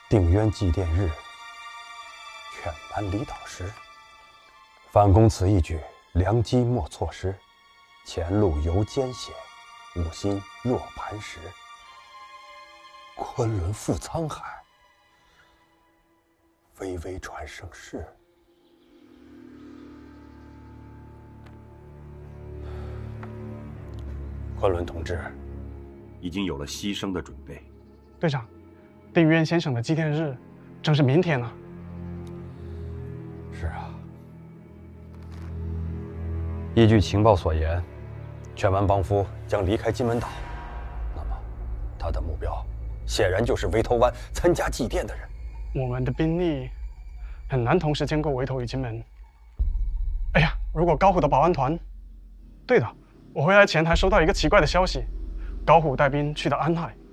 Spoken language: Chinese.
定渊祭奠日，犬蛮离岛时。范公此一举，良机莫错失。前路犹艰险，吾心若磐石。昆仑赴沧海，巍巍传盛世。昆仑同志已经有了牺牲的准备。 队长，定渊先生的祭奠日正是明天啊。 是啊。依据情报所言，犬蛮帮夫将离开金门岛，那么他的目标显然就是围头湾参加祭奠的人。 我们的兵力很难同时兼顾围头与金门。哎呀，如果高虎的保安团……对的，我回来前还收到一个奇怪的消息，高虎带兵去了安海。